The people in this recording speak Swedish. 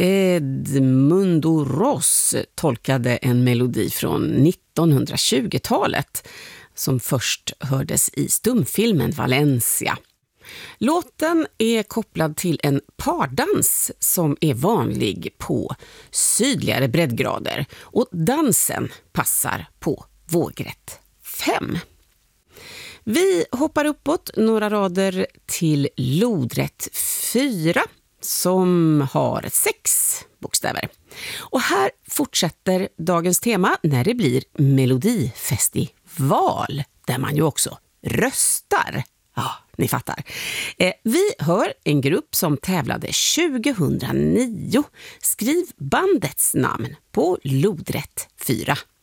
Edmundo Ross tolkade en melodi från 1920-talet som först hördes i stumfilmen Valencia. Låten är kopplad till en pardans som är vanlig på sydligare breddgrader och dansen passar på vågrätt 5. Vi hoppar uppåt några rader till lodrätt 4 som har 6 bokstäver. Och här fortsätter dagens tema när det blir melodifestival där man ju också röstar. Ja, ni fattar. Vi hör en grupp som tävlade 2009. Skriv bandets namn på lodrätt 4.